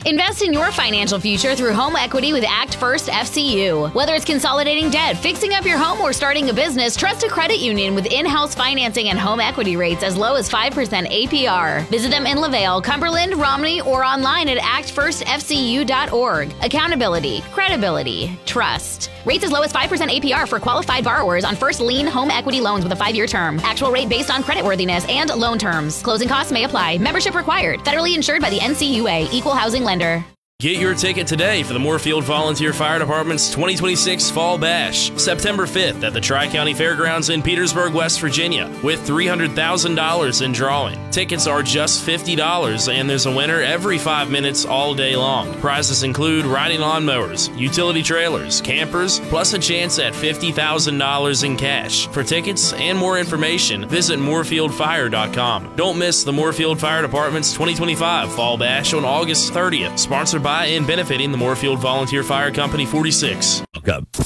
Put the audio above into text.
Invest in your financial future through home equity with Act First FCU. Whether it's consolidating debt, fixing up your home, or starting a business, trust a credit union with in-house financing and home equity rates as low as 5% APR. Visit them in LaVale, Cumberland, Romney, or online at actfirstfcu.org. Accountability, credibility, trust. Rates as low as 5% APR for qualified borrowers on first lien home equity loans with a 5-year term. Actual rate based on creditworthiness and loan terms. Closing costs may apply. Membership required. Federally insured by the NCUA. Equal housing lender. Get your ticket today for the Moorefield Volunteer Fire Department's 2026 Fall Bash, September 5th at the Tri-County Fairgrounds in Petersburg, West Virginia, with $300,000 in drawing. Tickets are just $50, and there's a winner every 5 minutes all day long. Prizes include riding lawnmowers, utility trailers, campers, plus a chance at $50,000 in cash. For tickets and more information, visit moorefieldfire.com. Don't miss the Moorefield Fire Department's 2025 Fall Bash on August 30th, sponsored by and benefiting the Moorefield Volunteer Fire Company 46. Welcome.